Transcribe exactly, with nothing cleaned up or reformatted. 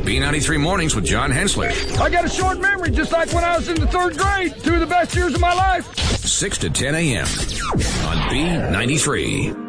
B ninety-three Mornings with John Hensler. I got a short memory, just like when I was in the third grade. Two of the best years of my life. six to ten a.m. on B ninety-three.